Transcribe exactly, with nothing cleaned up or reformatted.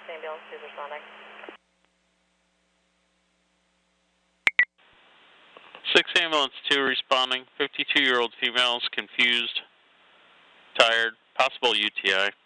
ambulance is responding. six ambulance two responding. fifty-two-year-old female is confused, tired, possible U T I.